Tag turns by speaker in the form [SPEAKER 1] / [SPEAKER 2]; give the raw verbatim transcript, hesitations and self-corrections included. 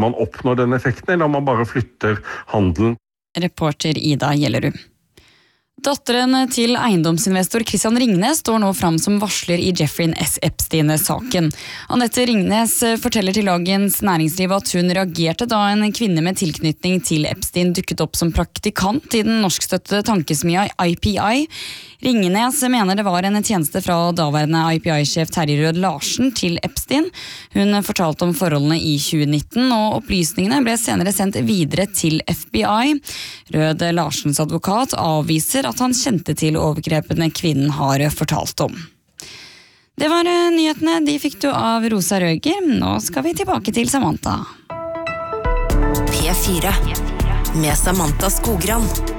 [SPEAKER 1] man oppnår den effekten, eller om man bare flytter handelen.
[SPEAKER 2] Reporter Ida Gjellerud. Datteren til eiendomsinvestor Christian Ringnes står nå fram som varsler i Jeffrey S. Epstein-saken. Annette Ringnes forteller til Dagens Næringsliv at hun reagerte da en kvinne med tilknytning til Epstein dukket opp som praktikant i den norskstøttede tankesmia I P I. Ringnes mener det var en tjeneste fra daværende I P I-sjef Terje Rød Larsen til Epstein. Hun fortalte om forholdene i tjue nitten, og opplysningene ble senere sendt videre til F B I. Rød Larsens advokat avviser at han kjente til overgrepene kvinnen har fortalt om. Det var nyhetene, de fikk du av Rosa Røger. Nå skal vi tilbake til Samantha.
[SPEAKER 3] P fire med Samantha Skogran.